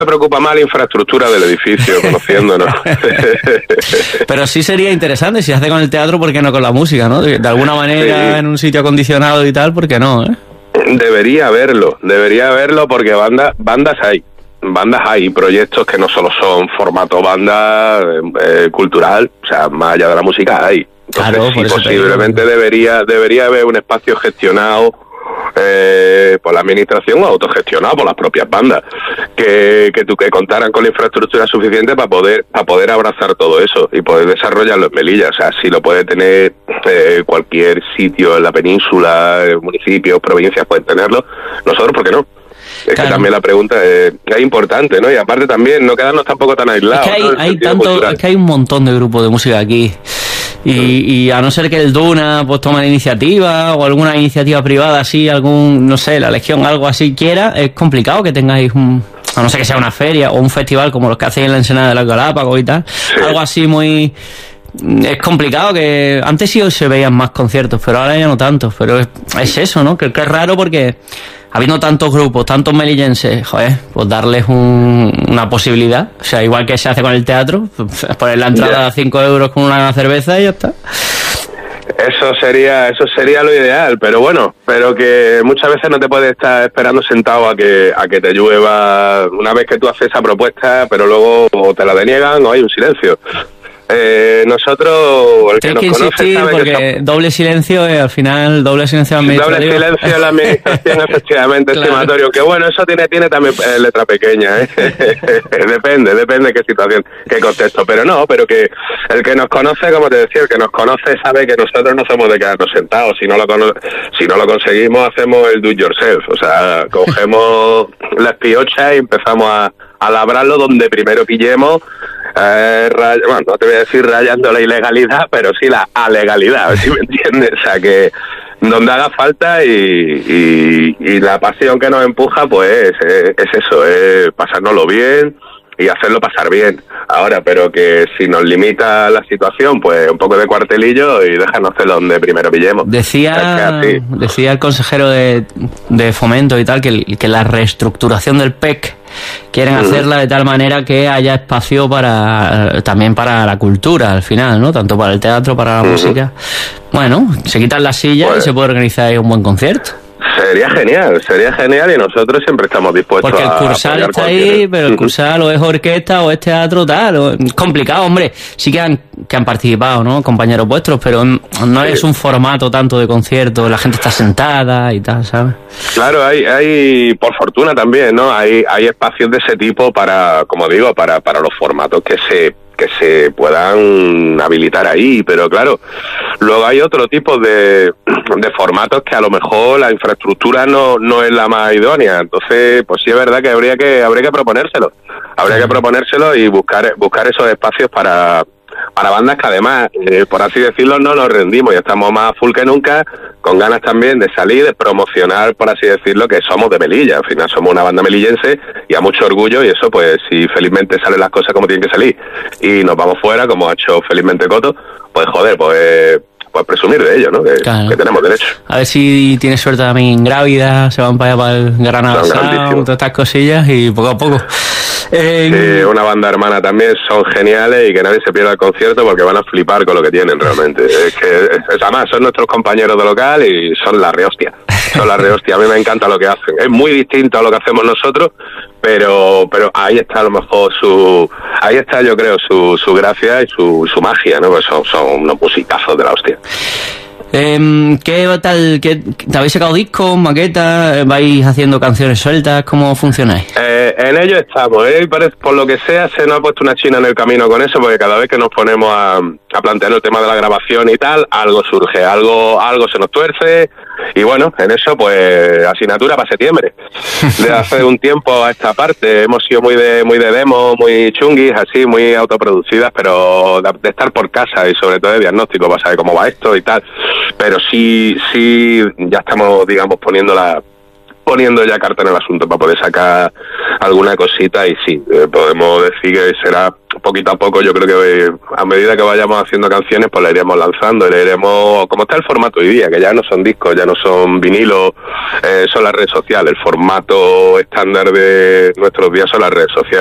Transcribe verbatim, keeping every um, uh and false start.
me preocupa más la infraestructura del edificio, conociéndonos. Pero sí sería interesante, si hace con el teatro, ¿por qué no con la música, no? De, de alguna manera, sí. En un sitio acondicionado y tal, ¿por qué no, eh? Debería haberlo, debería haberlo porque bandas, bandas hay. Bandas hay, proyectos que no solo son formato banda eh, cultural, o sea, más allá de la música hay. Entonces, claro, sí, por eso posiblemente debería debería haber un espacio gestionado eh, por la administración o autogestionado por las propias bandas, que que, tú, que contaran con la infraestructura suficiente para poder para poder abrazar todo eso y poder desarrollarlo en Melilla. O sea, si lo puede tener eh, cualquier sitio en la península, municipios, provincias pueden tenerlo, nosotros, ¿por qué no? Es claro. Que también la pregunta es, es importante, ¿no? Y aparte también no quedarnos tampoco tan aislados. Es que hay, ¿no? hay tanto, es que hay un montón de grupos de música aquí. Y, y a no ser que el Duna pues tome la iniciativa o alguna iniciativa privada así, algún, no sé, la Legión, algo así quiera, es complicado que tengáis un, a no ser que sea una feria o un festival como los que hacéis en la Ensenada de los Galápagos y tal, sí. Algo así muy... Es complicado, que antes sí se veían más conciertos, pero ahora ya no tantos. Pero es, es eso, ¿no? Que, que es raro porque habiendo tantos grupos, tantos melillenses, joder, pues darles un, una posibilidad. O sea, igual que se hace con el teatro, pues poner la entrada a cinco euros con una cerveza y ya está. Eso sería eso sería lo ideal, pero bueno, pero que muchas veces no te puedes estar esperando sentado a que a que te llueva una vez que tú haces esa propuesta, pero luego o te la deniegan o hay un silencio. Eh, nosotros, el que nos que conoce insistir sabe porque que somos... doble silencio, eh, al final doble silencio administrativo. Doble silencio en la administración, efectivamente, claro. Estimatorio, que bueno, eso tiene tiene también eh, letra pequeña, ¿eh? depende, depende de qué situación, qué contexto, pero no, pero que el que nos conoce, como te decía, el que nos conoce sabe que nosotros no somos de quedarnos sentados, si no lo cono... si no lo conseguimos hacemos el do it yourself, o sea, cogemos las piochas y empezamos a, a labrarlo donde primero pillemos. Eh, ray... bueno, no te voy a decir rayando la ilegalidad, pero sí la alegalidad, ¿sí me entiendes? O sea, que donde haga falta y, y, y la pasión que nos empuja, pues es, es eso, es pasárnoslo bien y hacerlo pasar bien. Ahora, pero que si nos limita la situación, pues un poco de cuartelillo y déjanos hacerlo donde primero pillemos. Decía, es decía el consejero de, de Fomento y tal que, que la reestructuración del P E C quieren hacerla de tal manera que haya espacio para también para la cultura al final, ¿no? Tanto para el teatro, para la uh-huh. música. Bueno, se quitan las sillas pues, y se puede organizar ahí un buen concierto. Sería genial, sería genial y nosotros siempre estamos dispuestos a... Porque el Cursal está ahí, pero el Cursal o es orquesta o es teatro tal, o... es complicado, hombre. Sí que han, que han participado, ¿no? Compañeros vuestros, pero no sí. Es un formato tanto de concierto, la gente está sentada y tal, ¿sabes? Claro, hay, hay por fortuna también, ¿no? Hay, hay espacios de ese tipo para, como digo, para, para los formatos que se... que se puedan habilitar ahí, pero claro, luego hay otro tipo de, de formatos que a lo mejor la infraestructura no, no es la más idónea, entonces pues sí es verdad que habría que habría que proponérselo, habría que proponérselo y buscar buscar esos espacios para para bandas que además, eh, por así decirlo, no nos rendimos y estamos más full que nunca, con ganas también de salir, de promocionar, por así decirlo, que somos de Melilla. Al final somos una banda melillense y a mucho orgullo, y eso pues si felizmente salen las cosas como tienen que salir y nos vamos fuera, como ha hecho felizmente Coto, pues joder, pues... pues presumir de ello, ¿no? Que, claro. Que tenemos derecho. A ver si tienes suerte también grávida, se van para allá para el Granada Sound, todas estas cosillas y poco a poco. Eh, sí, una banda hermana también, son geniales y que nadie se pierda el concierto porque van a flipar con lo que tienen realmente. Es que, es, además, son nuestros compañeros de local y son la rehostia. Son la rehostia. A mí me encanta lo que hacen. Es muy distinto a lo que hacemos nosotros, pero pero ahí está a lo mejor su... Ahí está, yo creo, su, su gracia y su, su magia, ¿no? Pues son, son unos musicazos de la hostia. Eh, ¿Qué tal? ¿Qué, ¿Te habéis sacado discos, maquetas? ¿Vais haciendo canciones sueltas? ¿Cómo funcionáis? Eh, en ello estamos, ¿eh? Por lo que sea, se nos ha puesto una china en el camino con eso, porque cada vez que nos ponemos a, a plantear el tema de la grabación y tal, algo surge, algo algo se nos tuerce, y bueno, en eso, pues, asignatura para septiembre. De hace un tiempo a esta parte hemos sido muy de muy de demos, muy chunguis, así, muy autoproducidas, pero de, de estar por casa y sobre todo de diagnóstico para saber cómo va esto y tal. Pero sí, sí, ya estamos, digamos, poniendo la, poniendo ya carta en el asunto para poder sacar alguna cosita y sí, eh, podemos decir que será poquito a poco. Yo creo que eh, a medida que vayamos haciendo canciones pues la iremos lanzando y la iremos, como está el formato hoy día, que ya no son discos, ya no son vinilos, eh, son las redes sociales, el formato estándar de nuestros días son las redes sociales.